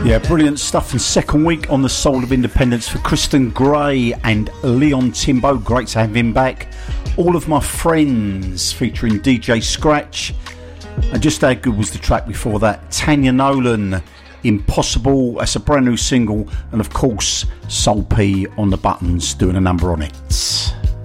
Yeah, brilliant stuff. And second week on the Soul of Independence for Kristen Gray and Leon Timbo. Great to have him back. All of My Friends featuring DJ Scratch. And just how good was the track before that? Tanya Nolan, Impossible. That's a brand new single. And of course, Soul P on the buttons doing a number on it.